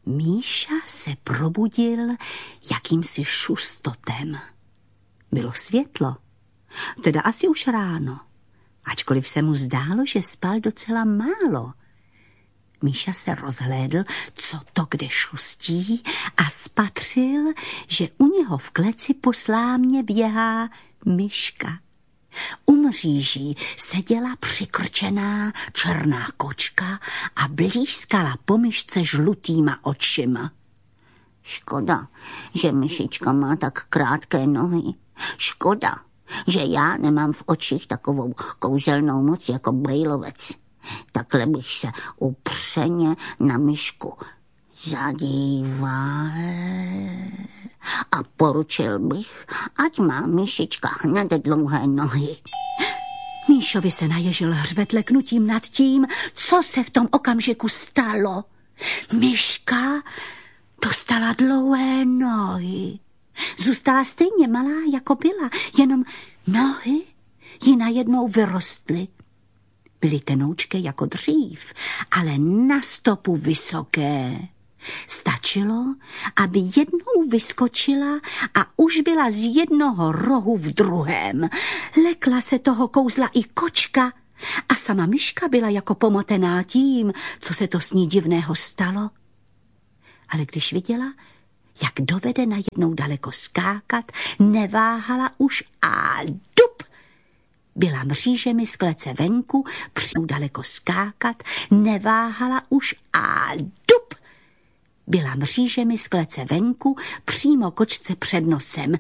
Míša se probudil jakýmsi šustotem. Bylo světlo, teda asi už ráno, ačkoliv se mu zdálo, že spal docela málo. Míša se rozhlédl, co to kde šustí, a spatřil, že u něho v kleci po slámě běhá myška. U mříží seděla přikrčená černá kočka a blízkala po myšce žlutýma očima. Škoda, že myšička má tak krátké nohy. Škoda, že já nemám v očích takovou kouzelnou moc jako brejlovec. Takhle bych se upřeně na myšku zadíval a poručil bych, ať má myšička hned dlouhé nohy. Míšovi se naježil hřbet leknutím nad tím, co se v tom okamžiku stalo. Myška dostala dlouhé nohy. Zůstala stejně malá, jako byla, jenom nohy ji najednou vyrostly. Byly tenoučké jako dřív, ale na stopu vysoké. Stačilo, aby jednou vyskočila a už byla z jednoho rohu v druhém. Lekla se toho kouzla i kočka a sama myška byla jako pomotená tím, co se to s ní divného stalo. Ale když viděla, jak dovede najednou daleko skákat, neváhala už a dup! Byla mřížemi z klece venku, daleko skákat, neváhala už a dup! Byla mřížemi z klece venku, přímo kočce před nosem.